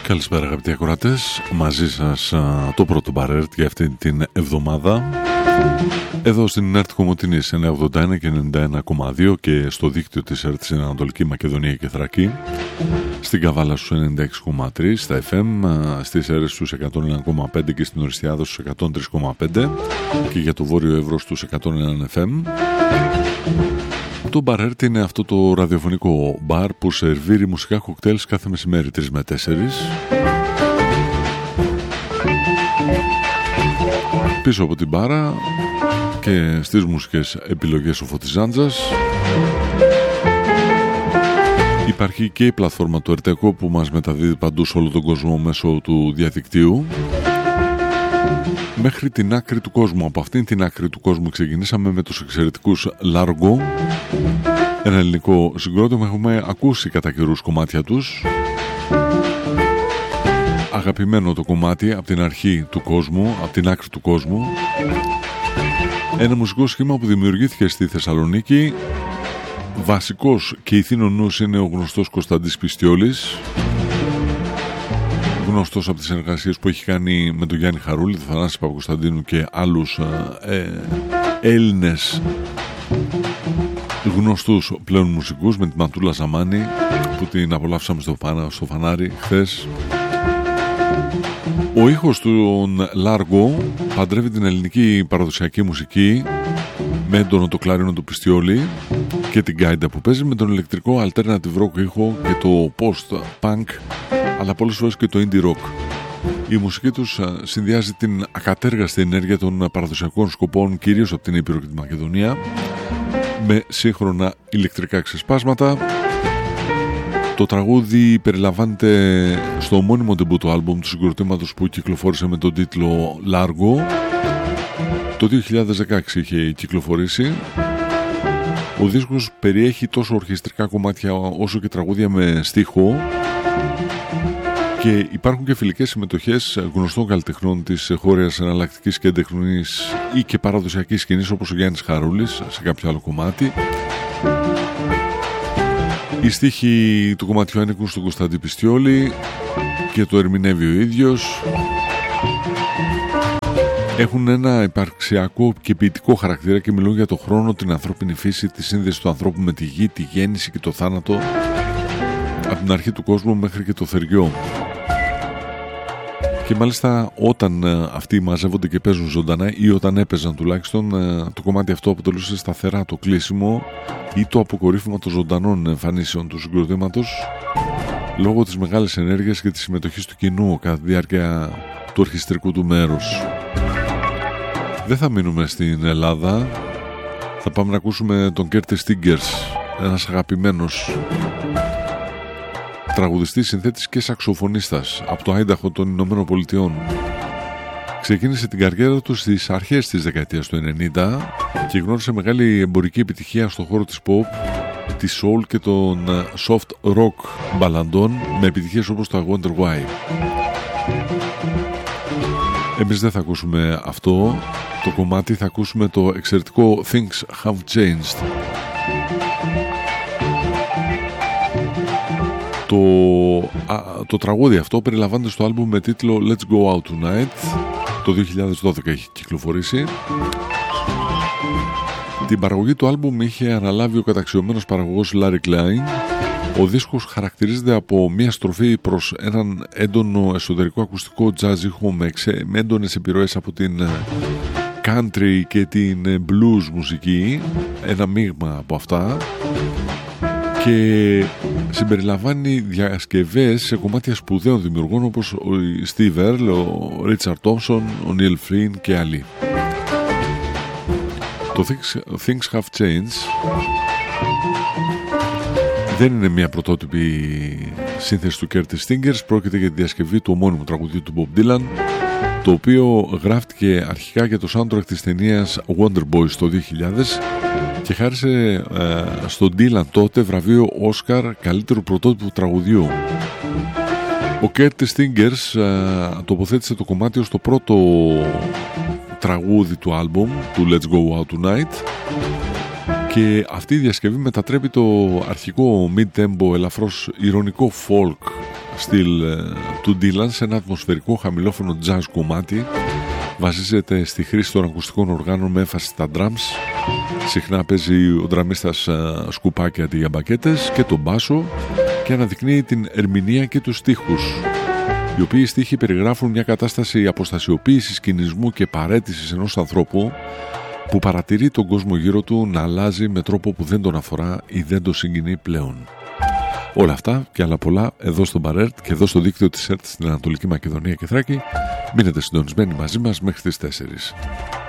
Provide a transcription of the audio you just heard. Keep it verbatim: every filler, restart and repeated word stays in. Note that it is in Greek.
Καλησπέρα αγαπητοί ακροατές, μαζί σας α, το πρώτο μπαρέρτ για αυτή την εβδομάδα εδώ στην ΕΡΤ Κομοτηνής εννιακόσια ογδόντα ένα και ενενήντα ένα κόμμα δύο και στο δίκτυο της ΕΡΤ στην Ανατολική Μακεδονία και Θράκη, στην Καβάλα στους ενενήντα έξι κόμμα τρία, στα εφ εμ, στις αίρες στους εκατόν ένα κόμμα πέντε και στην Οριστιάδα στους εκατόν τρία κόμμα πέντε και για το Βόρειο Εύρος στους εκατόν ένα εφ εμ. Το μπαρέρτ είναι αυτό το ραδιοφωνικό μπαρ που σερβίρει μουσικά κοκτέιλς κάθε μεσημέρι τρεις με τέσσερις. Πίσω από την μπάρα και στις μουσικές επιλογές ο Φωτιζάντζας υπάρχει και η πλατφόρμα του ΕΡΤΕΚΟ που μας μεταδίδει παντού σε όλο τον κόσμο μέσω του διαδικτύου. Μέχρι την άκρη του κόσμου. Από αυτήν την άκρη του κόσμου ξεκινήσαμε με τους εξαιρετικούς Largo, ένα ελληνικό συγκρότημα. Έχουμε ακούσει κατά καιρούς κομμάτια τους. Αγαπημένο το κομμάτι από την αρχή του κόσμου, από την άκρη του κόσμου. Ένα μουσικό σχήμα που δημιουργήθηκε στη Θεσσαλονίκη. Βασικός και ηθήνων νους είναι ο γνωστός Κωνσταντής Πιστιόλης, γνωστός από τις συνεργασίες που έχει κάνει με τον Γιάννη Χαρούλη, τον Θανάση Παπακοσταντίνου και άλλους ε, Έλληνες γνωστούς πλέον μουσικούς, με τη Ματούλα Ζαμάνη που την απολαύσαμε στο, στο φανάρι χθες. Ο ήχος του Largo παντρεύει την ελληνική παραδοσιακή μουσική με έντονο το κλαρίνο του Πιστιόλη και την γκάιντα που παίζει με τον ηλεκτρικό alternative rock ήχο και το post-punk, αλλά πολλές φορές και το indie rock. Η μουσική τους συνδυάζει την ακατέργαστη ενέργεια των παραδοσιακών σκοπών, κυρίως από την Ήπειρο και τη Μακεδονία, με σύγχρονα ηλεκτρικά ξεσπάσματα. Το τραγούδι περιλαμβάνεται στο ομώνυμο ντεμπούτο άλμπουμ του συγκροτήματος που κυκλοφόρησε με τον τίτλο Largo. Το δύο χιλιάδες δεκαέξι είχε κυκλοφορήσει. Ο δίσκος περιέχει τόσο ορχιστρικά κομμάτια όσο και τραγούδια με στίχο και υπάρχουν και φιλικές συμμετοχές γνωστών καλλιτεχνών της χώρας εναλλακτικής και εντεχνής ή και παραδοσιακής σκηνής, όπως ο Γιάννης Χαρούλης σε κάποιο άλλο κομμάτι. Οι στίχοι του κομματιού ανήκουν στον Κωνσταντή Πιστιόλη και το ερμηνεύει ο ίδιος. Έχουν ένα υπαρξιακό και ποιητικό χαρακτήρα και μιλούν για το χρόνο, την ανθρώπινη φύση, τη σύνδεση του ανθρώπου με τη γη, τη γέννηση και το θάνατο, από την αρχή του κόσμου μέχρι και το θεριό. Και μάλιστα όταν αυτοί μαζεύονται και παίζουν ζωντανά, ή όταν έπαιζαν τουλάχιστον, το κομμάτι αυτό αποτελούσε σταθερά το κλείσιμο ή το αποκορύφωμα των ζωντανών εμφανίσεων του συγκροτήματος, λόγω της μεγάλης ενέργειας και της συμμετοχής του κοινού κατά τη διάρκεια του ορχιστρικού του μέρους. Δεν θα μείνουμε στην Ελλάδα, θα πάμε να ακούσουμε τον Curtis Stingers, ένας αγαπημένος τραγουδιστής, συνθέτης και σαξοφωνίστας από το Άινταχο των Ηνωμένων Πολιτειών. Ξεκίνησε την καριέρα του στις αρχές της δεκαετίας του ενενήντα και γνώρισε μεγάλη εμπορική επιτυχία στον χώρο της pop, της soul και των soft rock μπαλαντών, με επιτυχίες όπως το I Wonder Why. Εμείς δεν θα ακούσουμε αυτό το κομμάτι, θα ακούσουμε το εξαιρετικό Things Have Changed. Το, α, το τραγούδι αυτό περιλαμβάνεται στο άλμπουμ με τίτλο Let's Go Out Tonight. Το δύο χιλιάδες δώδεκα έχει κυκλοφορήσει. Την παραγωγή του άλμπουμ είχε αναλάβει ο καταξιωμένος παραγωγός Larry Klein. Ο δίσκος χαρακτηρίζεται από μια στροφή προς έναν έντονο εσωτερικό ακουστικό jazz ήχο με, εξε, με έντονες επιρροές από την country και την blues μουσική, ένα μείγμα από αυτά, και συμπεριλαμβάνει διασκευές σε κομμάτια σπουδαίων δημιουργών όπως ο Steve Earle, ο Richard Thompson, ο Neil Flynn και άλλοι. Το Things, Things Have Changed δεν είναι μια πρωτότυπη σύνθεση του Curtis Stingers, πρόκειται για τη διασκευή του ομώνυμου τραγουδιού του Bob Dylan, το οποίο γράφτηκε αρχικά για το soundtrack της ταινίας Wonder Boys το δύο χιλιάδες και χάρισε ε, στον Dylan τότε βραβείο Oscar καλύτερου πρωτότυπου τραγουδιού. Ο Curtis Stingers ε, τοποθέτησε το κομμάτι ως το πρώτο τραγούδι του άλμπουμ του Let's Go Out Tonight, και αυτή η διασκευή μετατρέπει το αρχικό mid-tempo ελαφρώς ηρωνικό folk στυλ του Dylan σε ένα ατμοσφαιρικό χαμηλόφωνο jazz κομμάτι. Βασίζεται στη χρήση των ακουστικών οργάνων με έμφαση στα drums. Συχνά παίζει ο ντραμίστας σκουπάκια αντί για μπακέτες και τον μπάσο και αναδεικνύει την ερμηνεία και τους στίχους, οι οποίοι στίχοι περιγράφουν μια κατάσταση αποστασιοποίησης, κινησμού και παραίτησης ενός ανθρώπου που παρατηρεί τον κόσμο γύρω του να αλλάζει με τρόπο που δεν τον αφορά ή δεν τον συγκινεί πλέον. Όλα αυτά και άλλα πολλά εδώ στο Μπαρέρτ και εδώ στο δίκτυο της ΕΡΤ στην Ανατολική Μακεδονία και Θράκη. Μείνετε συντονισμένοι μαζί μας μέχρι τις τέσσερις.